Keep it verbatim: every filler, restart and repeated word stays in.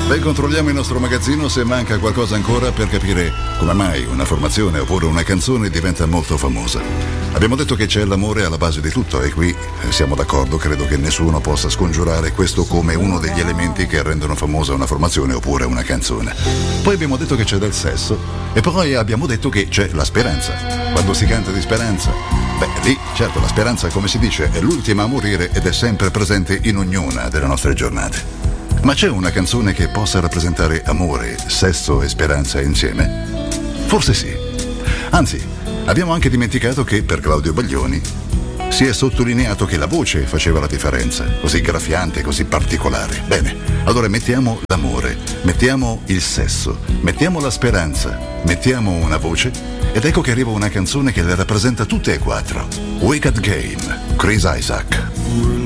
Beh, controlliamo il nostro magazzino se manca qualcosa ancora per capire come mai una formazione oppure una canzone diventa molto famosa. Abbiamo detto che c'è l'amore alla base di tutto e qui siamo d'accordo, credo che nessuno possa scongiurare questo come uno degli elementi che rendono famosa una formazione oppure una canzone. Poi abbiamo detto che c'è del sesso e poi abbiamo detto che c'è la speranza. Quando si canta di speranza, beh, lì, certo, la speranza, come si dice, è l'ultima a morire ed è sempre presente in ognuna delle nostre giornate. Ma c'è una canzone che possa rappresentare amore, sesso e speranza insieme? Forse sì. Anzi, abbiamo anche dimenticato che per Claudio Baglioni si è sottolineato che la voce faceva la differenza, così graffiante, così particolare. Bene, allora mettiamo l'amore, mettiamo il sesso, mettiamo la speranza, mettiamo una voce ed ecco che arriva una canzone che le rappresenta tutte e quattro. Wicked Game, Chris Isaak.